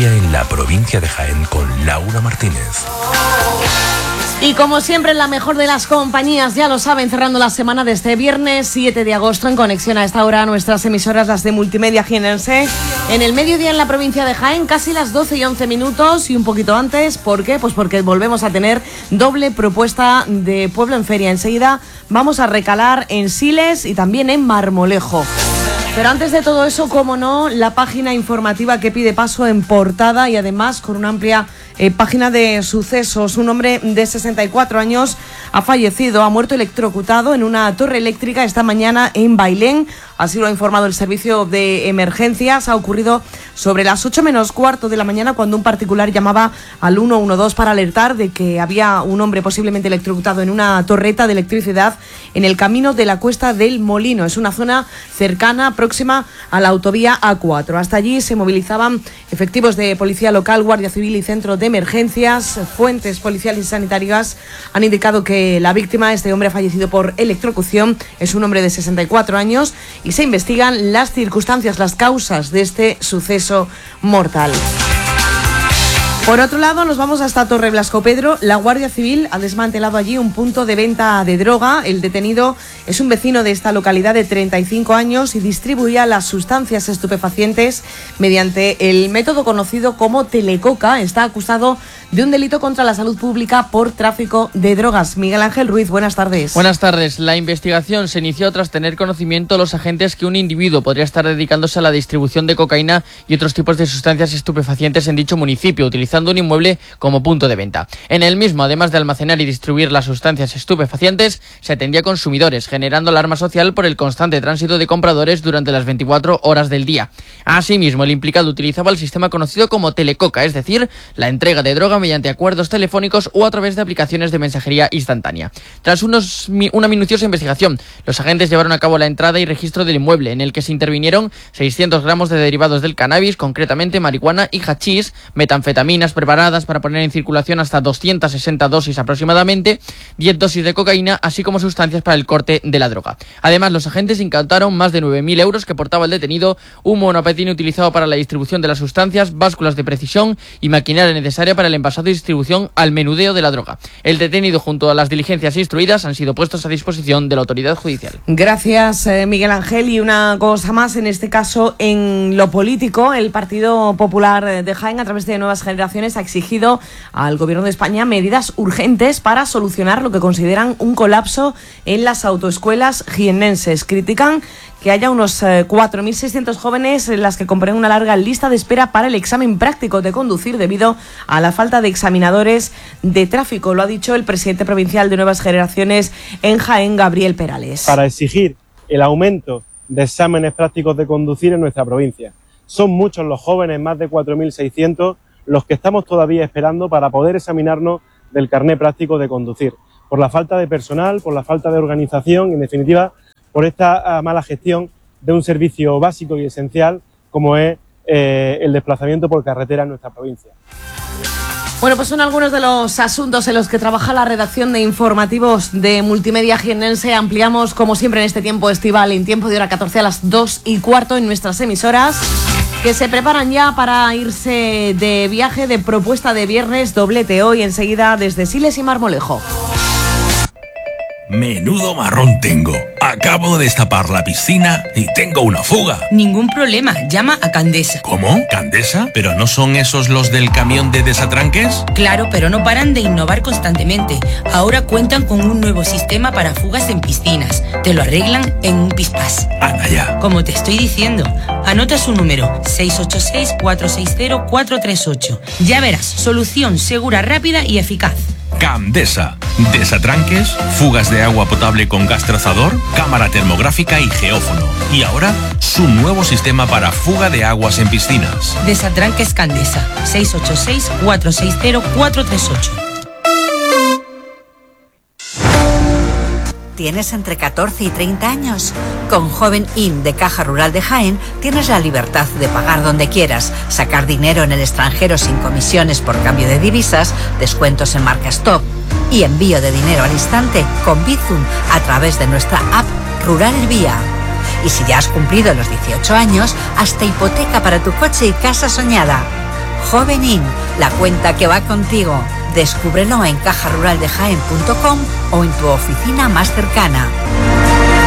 multimedia en la provincia de Jaén con Laura Martínez. Y como siempre, en la mejor de las compañías, ya lo saben, cerrando la semana de este viernes 7 de agosto, en conexión a esta hora nuestras emisoras, las de Multimedia Jienense, en el mediodía en la provincia de Jaén, casi las 12 y 11 minutos y un poquito antes. ¿Por qué? Pues porque volvemos a tener doble propuesta de Pueblo en Feria. Enseguida vamos a recalar en Siles y también en Marmolejo. Pero antes de todo eso, como no, la página informativa que pide paso en portada y además con una amplia página de sucesos. Un hombre de 64 años ha fallecido, ha muerto electrocutado en una torre eléctrica esta mañana en Bailén. Así lo ha informado el servicio de emergencias. Ha ocurrido sobre las 8 menos cuarto de la mañana cuando un particular llamaba al 112 para alertar de que había un hombre posiblemente electrocutado en una torreta de electricidad en el camino de la Cuesta del Molino. Es una zona cercana, próxima a la autovía A4. Hasta allí se movilizaban efectivos de Policía Local, Guardia Civil y Centro de Emergencias. Fuentes policiales y sanitarias han indicado que la víctima, este hombre, ha fallecido por electrocución. Es un hombre de 64 años y se investigan las circunstancias, las causas de este suceso mortal. Por otro lado, nos vamos hasta Torre Blasco Pedro. La Guardia Civil ha desmantelado allí un punto de venta de droga. El detenido es un vecino de esta localidad de 35 años y distribuía las sustancias estupefacientes mediante el método conocido como telecoca. Está acusado de un delito contra la salud pública por tráfico de drogas. Miguel Ángel Ruiz, buenas tardes. Buenas tardes. La investigación se inició tras tener conocimiento los agentes que un individuo podría estar dedicándose a la distribución de cocaína y otros tipos de sustancias estupefacientes en dicho municipio, utilizando un inmueble como punto de venta. En el mismo, además de almacenar y distribuir las sustancias estupefacientes, se atendía a consumidores, generando alarma social por el constante tránsito de compradores durante las 24 horas del día. Asimismo, el implicado utilizaba el sistema conocido como telecoca, es decir, la entrega de droga mediante acuerdos telefónicos o a través de aplicaciones de mensajería instantánea. Tras una minuciosa investigación, los agentes llevaron a cabo la entrada y registro del inmueble, en el que se intervinieron 600 gramos de derivados del cannabis, concretamente marihuana y hachís, metanfetaminas preparadas para poner en circulación hasta 260 dosis aproximadamente, 10 dosis de cocaína, así como sustancias para el corte de la droga. Además, los agentes incautaron más de 9.000 euros que portaba el detenido, un monopatín utilizado para la distribución de las sustancias, básculas de precisión y maquinaria necesaria para el envasado y distribución al menudeo de la droga. El detenido, junto a las diligencias instruidas, han sido puestos a disposición de la autoridad judicial. Gracias, Miguel Ángel. Y una cosa más, en este caso, en lo político, el Partido Popular de Jaén, a través de Nuevas Generaciones, ha exigido al Gobierno de España medidas urgentes para solucionar lo que consideran un colapso en las autoescuelas jiennenses. Critican que haya unos 4.600 jóvenes en las que compren una larga lista de espera para el examen práctico de conducir debido a la falta de examinadores de tráfico. Lo ha dicho el presidente provincial de Nuevas Generaciones en Jaén, Gabriel Perales. Para exigir el aumento de exámenes prácticos de conducir en nuestra provincia. Son muchos los jóvenes, más de 4.600, los que estamos todavía esperando para poder examinarnos del carné práctico de conducir. Por la falta de personal, por la falta de organización y, en definitiva, por esta mala gestión de un servicio básico y esencial como es el desplazamiento por carretera en nuestra provincia. Bueno, pues son algunos de los asuntos en los que trabaja la redacción de informativos de Multimedia Jiennense. Ampliamos, como siempre, en este tiempo estival, en tiempo de hora 14 a las 2:15 en nuestras emisoras, que se preparan ya para irse de viaje de propuesta de viernes, doblete hoy enseguida desde Siles y Marmolejo. Menudo marrón tengo. Acabo de destapar la piscina y tengo una fuga. Ningún problema, llama a Candesa. ¿Cómo? ¿Candesa? ¿Pero no son esos los del camión de desatranques? Claro, pero no paran de innovar constantemente. Ahora cuentan con un nuevo sistema para fugas en piscinas. Te lo arreglan en un pispás. Anda ya. Como te estoy diciendo, anota su número, 686-460-438. Ya verás, solución segura, rápida y eficaz. Candesa. Desatranques, fugas de agua potable con gas trazador, cámara termográfica y geófono. Y ahora, su nuevo sistema para fuga de aguas en piscinas. Desatranques Candesa. 686-460-438. ¿Tienes entre 14 y 30 años? Con Joven In de Caja Rural de Jaén tienes la libertad de pagar donde quieras, sacar dinero en el extranjero sin comisiones por cambio de divisas, descuentos en marcas top y envío de dinero al instante con Bizum a través de nuestra app Rural El Vía. Y si ya has cumplido los 18 años, hasta hipoteca para tu coche y casa soñada. Jovenin, la cuenta que va contigo. Descúbrelo en cajaruraldejaen.com o en tu oficina más cercana.